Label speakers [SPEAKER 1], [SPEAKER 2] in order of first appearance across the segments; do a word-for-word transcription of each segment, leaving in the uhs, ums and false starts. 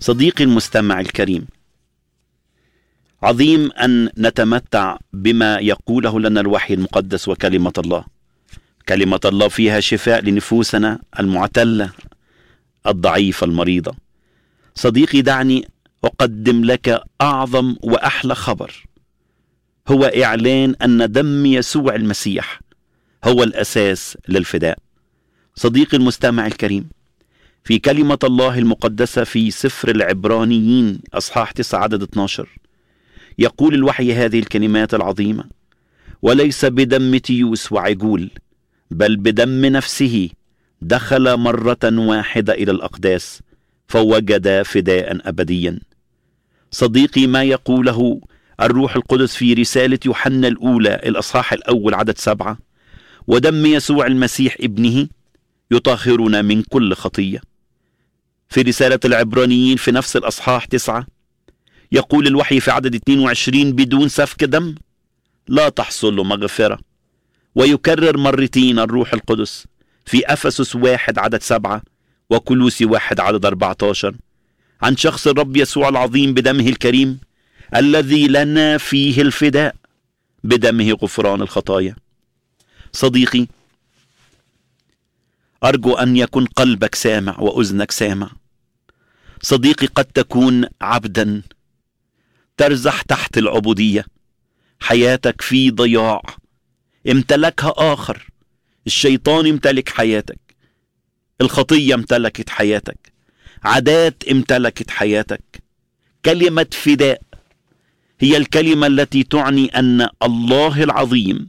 [SPEAKER 1] صديقي المستمع الكريم، عظيم أن نتمتع بما يقوله لنا الوحي المقدس وكلمة الله. كلمة الله فيها شفاء لنفوسنا المعتلة الضعيفة المريضة. صديقي، دعني أقدم لك أعظم وأحلى خبر، هو إعلان أن دم يسوع المسيح هو الأساس للفداء. صديقي المستمع الكريم، في كلمة الله المقدسة في سفر العبرانيين أصحاح تسعة عدد اثناشر يقول الوحي هذه الكلمات العظيمة: وليس بدم تيوس وعجول، بل بدم نفسه دخل مرة واحدة إلى الأقداس فوجد فداء أبديا. صديقي، ما يقوله الروح القدس في رسالة يوحنا الأولى الأصحاح الأول عدد سبعة: ودم يسوع المسيح ابنه يطهرنا من كل خطية. في رسالة العبرانيين في نفس الأصحاح تسعة يقول الوحي في عدد اثنين وعشرين: بدون سفك دم لا تحصل له مغفرة. ويكرر مرتين الروح القدس في أفسس واحد عدد سبعة وكلوسي واحد عدد أربعة عشر عن شخص الرب يسوع العظيم بدمه الكريم الذي لنا فيه الفداء، بدمه غفران الخطايا. صديقي، أرجو أن يكون قلبك سامع وأذنك سامع. صديقي، قد تكون عبدا ترزح تحت العبودية، حياتك في ضياع، امتلكها آخر. الشيطان امتلك حياتك، الخطية امتلكت حياتك، عادات امتلكت حياتك. كلمة فداء هي الكلمة التي تعني أن الله العظيم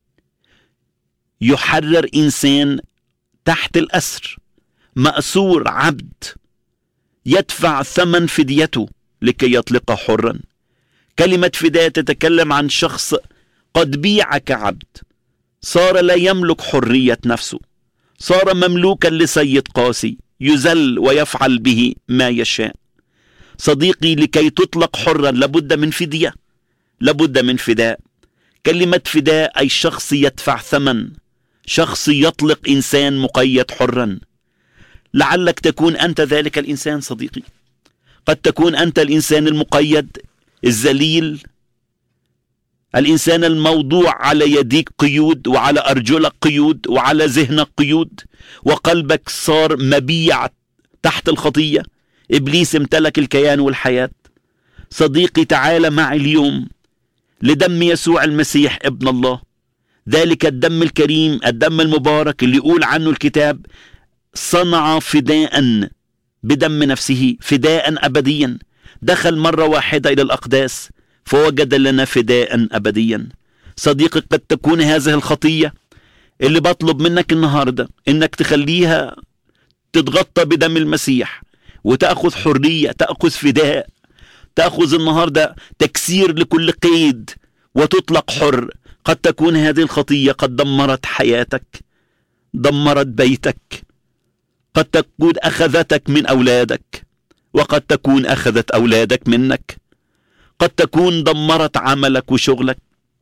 [SPEAKER 1] يحرر إنسان تحت الأسر، مأسور، عبد، يدفع ثمن فديته لكي يطلق حرا. كلمة فداء تتكلم عن شخص قد بيع كعبد، صار لا يملك حرية نفسه، صار مملوكا لسيد قاسي يذل ويفعل به ما يشاء. صديقي، لكي تطلق حرا لابد من فدية، لابد من فداء. كلمة فداء أي شخص يدفع ثمن، شخص يطلق إنسان مقيد حرا. لعلك تكون أنت ذلك الإنسان صديقي، قد تكون أنت الإنسان المقيد الذليل، الإنسان الموضوع على يديك قيود وعلى أرجلك قيود وعلى ذهنك قيود، وقلبك صار مبيع تحت الخطية. إبليس امتلك الكيان والحياة. صديقي، تعال معي اليوم لدم يسوع المسيح ابن الله، ذلك الدم الكريم، الدم المبارك اللي يقول عنه الكتاب: صنع فداء بدم نفسه، فداء أبديا. دخل مرة واحدة إلى الأقداس فوجد لنا فداء أبديا. صديقي، قد تكون هذه الخطية اللي بطلب منك النهاردة إنك تخليها تتغطى بدم المسيح وتأخذ حرية، تأخذ فداء، تأخذ النهاردة تكسير لكل قيد وتطلق حر. قد تكون هذه الخطية قد دمرت حياتك، دمرت بيتك، قد تكون أخذتك من أولادك، وقد تكون أخذت أولادك منك، قد تكون دمرت عملك وشغلك،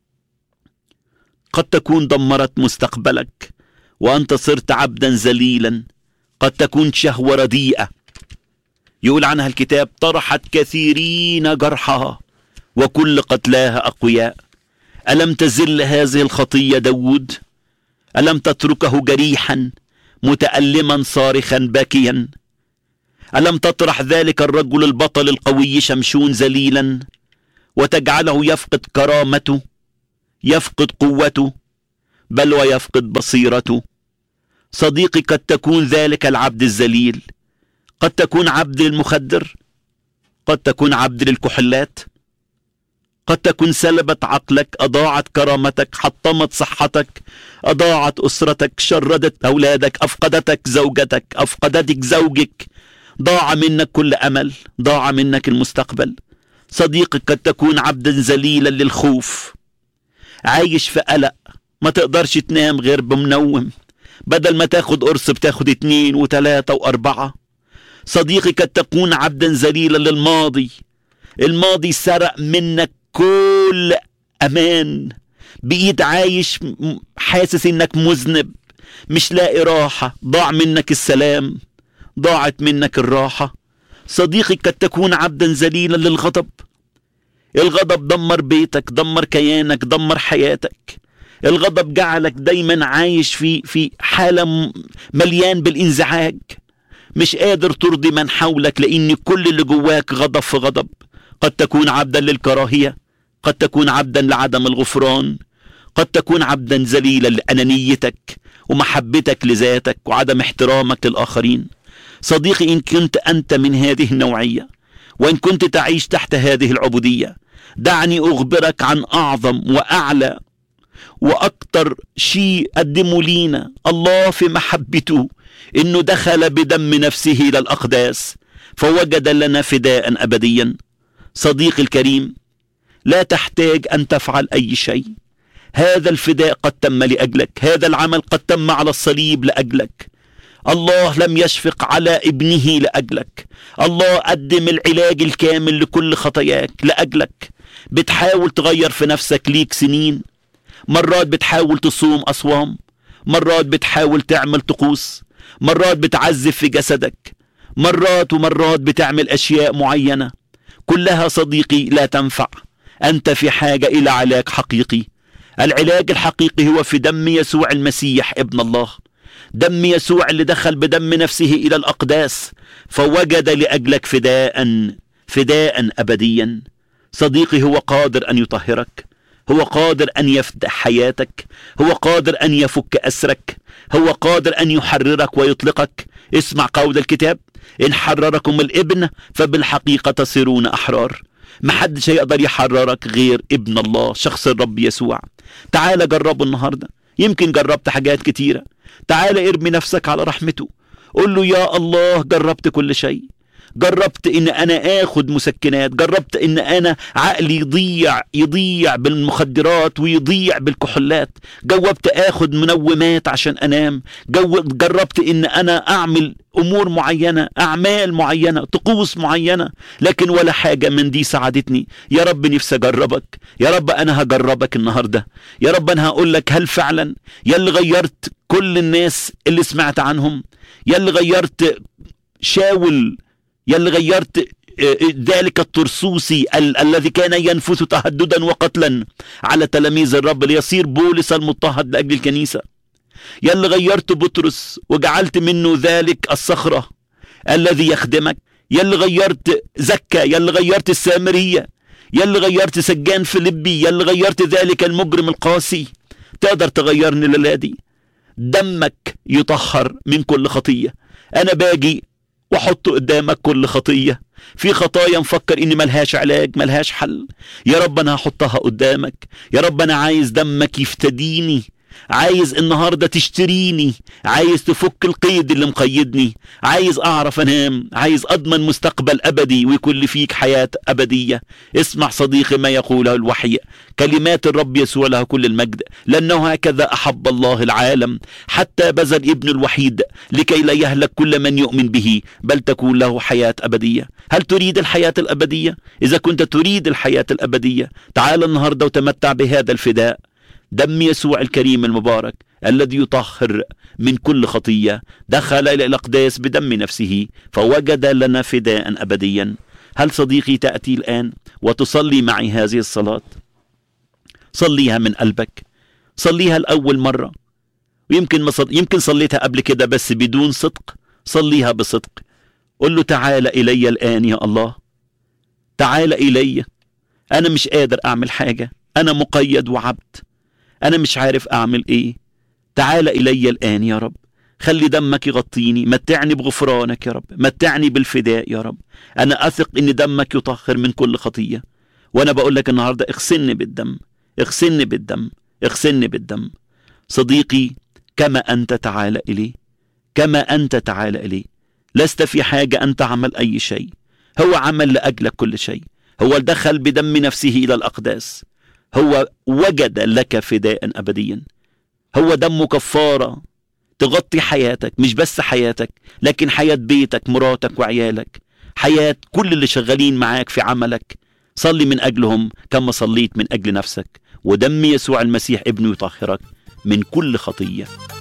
[SPEAKER 1] قد تكون دمرت مستقبلك وأنت صرت عبدا ذليلا. قد تكون شهوة رديئة يقول عنها الكتاب: طرحت كثيرين جرحها وكل قتلاها أقوياء. ألم تزل هذه الخطية داود؟ ألم تتركه جريحا متألما صارخا باكيا؟ ألم تطرح ذلك الرجل البطل القوي شمشون ذليلا وتجعله يفقد كرامته، يفقد قوته، بل ويفقد بصيرته؟ صديقي، قد تكون ذلك العبد الذليل، قد تكون عبد للمخدر، قد تكون عبد للكحولات، قد تكون سلبت عقلك، أضاعت كرامتك، حطمت صحتك، أضاعت أسرتك، شردت أولادك، أفقدتك زوجتك، أفقدتك زوجك، ضاع منك كل أمل، ضاع منك المستقبل. صديقي، قد تكون عبدا ذليلا للخوف، عايش في قلق، ما تقدرش تنام غير بمنوم، بدل ما تاخد قرص بتاخد اتنين وتلاتة وأربعة. صديقي، قد تكون عبدا ذليلا للماضي، الماضي سرق منك كل أمان، بقيت عايش حاسس إنك مذنب، مش لاقي راحة، ضاع منك السلام، ضاعت منك الراحة. صديقي قد تكون عبدا ذليلا للغضب. الغضب دمر بيتك، دمر كيانك، دمر حياتك. الغضب جعلك دايما عايش في في حالة مليان بالانزعاج، مش قادر ترضي من حولك لأن كل اللي جواك غضب في غضب. قد تكون عبدا للكراهية، قد تكون عبدا لعدم الغفران، قد تكون عبدا ذليلا لأنانيتك ومحبتك لذاتك وعدم احترامك للآخرين. صديقي، إن كنت أنت من هذه النوعية وإن كنت تعيش تحت هذه العبودية، دعني أخبرك عن أعظم وأعلى وأكتر شيء قدمه لينا الله في محبته، إنه دخل بدم نفسه إلى الأقداس فوجد لنا فداء أبديا. صديقي الكريم، لا تحتاج أن تفعل أي شيء. هذا الفداء قد تم لأجلك، هذا العمل قد تم على الصليب لأجلك. الله لم يشفق على ابنه لأجلك. الله قدم العلاج الكامل لكل خطاياك لأجلك. بتحاول تغير في نفسك ليك سنين، مرات بتحاول تصوم أصوام، مرات بتحاول تعمل طقوس، مرات بتعذب في جسدك، مرات ومرات بتعمل أشياء معينة، كلها صديقي لا تنفع. أنت في حاجة إلى علاج حقيقي. العلاج الحقيقي هو في دم يسوع المسيح ابن الله، دم يسوع اللي دخل بدم نفسه إلى الأقداس فوجد لأجلك فداء فداء أبديا. صديقي، هو قادر أن يطهرك، هو قادر أن يفدى حياتك، هو قادر أن يفك أسرك، هو قادر أن يحررك ويطلقك. اسمع قول الكتاب: إن حرركم الابن فبالحقيقة تصيرون أحرار. محدش يقدر يحررك غير ابن الله، شخص الرب يسوع. تعال جربه النهاردة، يمكن جربت حاجات كتيرة. تعال ارمي نفسك على رحمته، قل له: يا الله، جربت كل شيء، جربت ان انا اخد مسكنات، جربت ان انا عقلي يضيع يضيع بالمخدرات ويضيع بالكحولات، جربت اخد منومات عشان انام، جربت ان انا اعمل امور معينة، اعمال معينة، طقوس معينة، لكن ولا حاجة من دي ساعدتني. يا رب نفسي اجربك، يا رب انا هجربك النهاردة، يا رب انا هقول لك: هل فعلا يا اللي غيرت كل الناس اللي سمعت عنهم، يا اللي غيرت شاول، يا اللي غيرت ذلك الترسوسي ال- الذي كان ينفث تهددا وقتلا على تلاميذ الرب ليصير بولس المضطهد لأجل الكنيسة، يا اللي غيرت بطرس وجعلت منه ذلك الصخرة الذي يخدمك، يا اللي غيرت زكا، يا اللي غيرت السامرية، يا اللي غيرت سجان فيلبي، يا اللي غيرت ذلك المجرم القاسي، تقدر تغيرني للادي. دمك يطهر من كل خطية. أنا باجي وحط قدامك كل خطية. في خطايا مفكر إني ملهاش علاج، ملهاش حل. يا رب أنا هحطها قدامك. يا رب أنا عايز دمك يفتديني، عايز النهاردة تشتريني، عايز تفك القيد اللي مقيدني، عايز أعرف أنام، عايز أضمن مستقبل أبدي ويكون فيك حياة أبدية. اسمع صديقي ما يقوله الوحي، كلمات الرب يسوع له كل المجد: لأنه هكذا أحب الله العالم حتى بذل ابن الوحيد لكي لا يهلك كل من يؤمن به بل تكون له حياة أبدية. هل تريد الحياة الأبدية؟ إذا كنت تريد الحياة الأبدية، تعال النهاردة وتمتع بهذا الفداء، دم يسوع الكريم المبارك الذي يطهر من كل خطية. دخل إلى الأقداس بدم نفسه فوجد لنا فداء أبديا. هل صديقي تأتي الآن وتصلي معي هذه الصلاة؟ صليها من قلبك، صليها لأول مرة، ويمكن ما صد... يمكن صليتها قبل كده بس بدون صدق. صليها بصدق، قل له: تعال إلي الآن يا الله، تعال إلي، أنا مش قادر أعمل حاجة، أنا مقيد وعبد، أنا مش عارف أعمل إيه. تعال إلي الآن يا رب، خلي دمك يغطيني، متعني بغفرانك يا رب، متعني بالفداء يا رب. أنا أثق إن دمك يطهر من كل خطية، وأنا بقول لك النهاردة: اغسلني بالدم، اغسلني بالدم، اغسلني بالدم. صديقي، كما أنت تعال إليه، كما أنت تعال إليه. لست في حاجة أن تعمل أي شيء، هو عمل لأجلك كل شيء. هو دخل بدم نفسه إلى الأقداس، هو وجد لك فداء أبديا. هو دم كفارة تغطي حياتك، مش بس حياتك لكن حياة بيتك، مراتك وعيالك، حياة كل اللي شغالين معاك في عملك. صلي من أجلهم كما صليت من أجل نفسك، ودم يسوع المسيح ابنه يطهرك من كل خطية.